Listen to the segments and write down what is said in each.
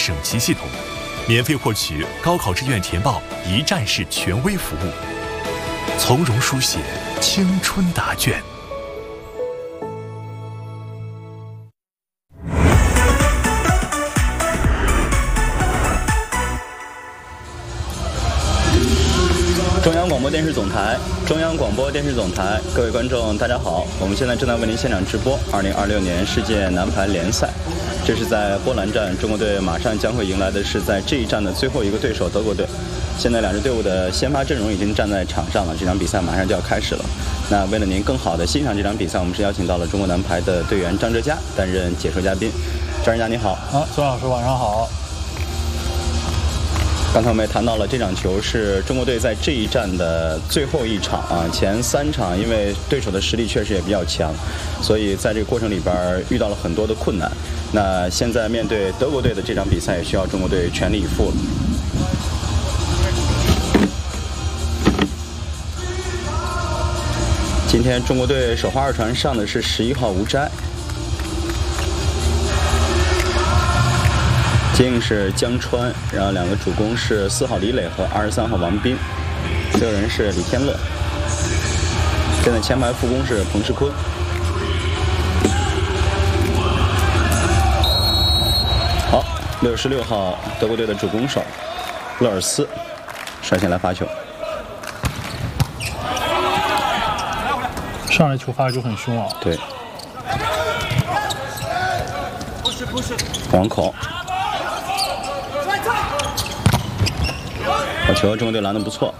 省级系统，免费获取高考志愿填报一站式权威服务，从容书写青春答卷。 中央广播电视总台，中央广播电视总台，各位观众，大家好！我们现在正在为您现场直播2026年世界男排联赛。这是在波兰站，中国队马上将会迎来的是在这一站的最后一个对手德国队。现在两支队伍的先发阵容已经站在场上了，这场比赛马上就要开始了。那为了您更好的欣赏这场比赛，我们是邀请到了中国男排的队员张哲嘉担任解说嘉宾。张哲嘉你好。 孙老师晚上好。 刚才我们也谈到了这场球是中国队在这一站的最后一场啊，前3场因为对手的实力确实也比较强，所以在这个过程里边遇到了很多的困难。那现在面对德国队的这场比赛，也需要中国队全力以赴了。今天中国队首发二传上的是11号吴斋。接应是江川，然后2个主攻是4号李磊和23号王斌，最后人是李天乐。现在前排副攻是彭世坤。好，66号德国队的主攻手勒尔斯率先来发球。 上来球发的就很凶啊。 对。网口。好球，中国队拦得不错。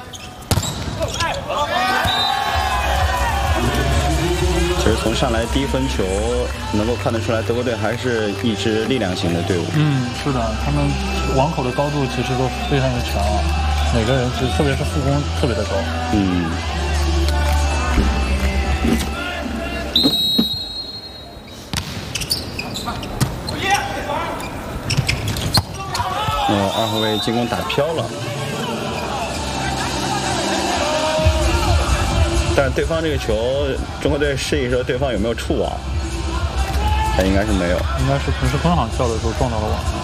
其实从上来第一分球能够看得出来，德国队还是一支力量型的队伍。 是的，他们网口的高度其实都非常的强啊，每个人特别是副攻特别的高。 二后卫进攻打飘了，但是对方这个球，中国队试一说对方有没有触网，他应该是没有， 应该是彭世坤好像跳的时候撞到了网上。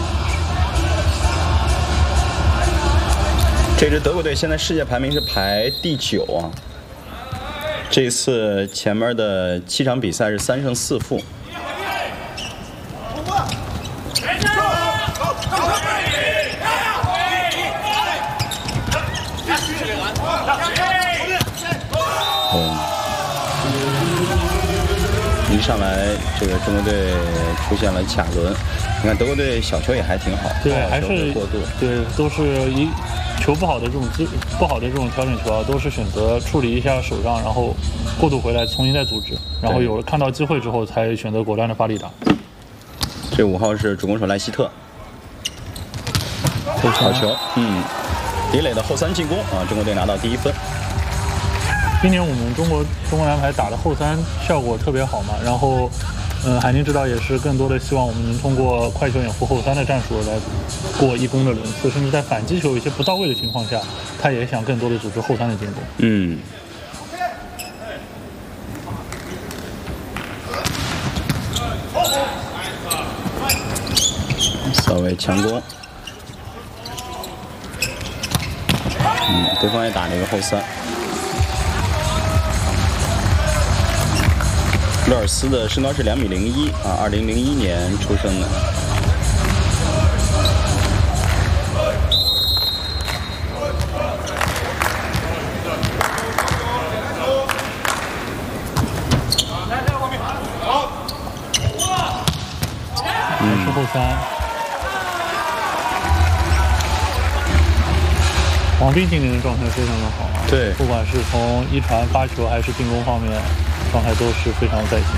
这支德国队现在世界排名是排第9啊，这次前面的7场比赛是3胜4负。一上来，这个中国队出现了卡伦。你看德国队小球也还挺好， 对，还是过度， 对，都是一球不好的这种调整球啊，都是选择处理一下手上，然后过渡回来重新再组织，然后有了看到机会之后才选择果断的发力打。 这5号是主攻手莱希特，好球，李磊的后3进攻啊，中国队拿到第1分。 今年我们中国男排打的后3效果特别好嘛，然后，海宁指导也是更多的希望我们能通过快球掩护后3的战术来过1攻的轮次，甚至在反击球有一些不到位的情况下，他也想更多的组织后3的进攻。 稍微强攻，对方也打了一个后3。勒尔斯的身高是2.01米啊，2001年出生的。 是后3。王斌今年的状态非常的好啊， 对， 不管是从一传发球还是进攻方面，状态都是非常在线。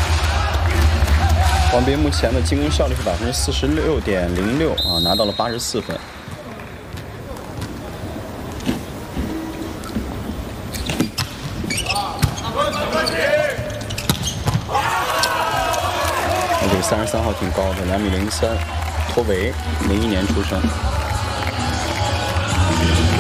王斌目前的进攻效率是46.06%啊，拿到了84分。这个33号挺高的，2.03米，托维，01年出生。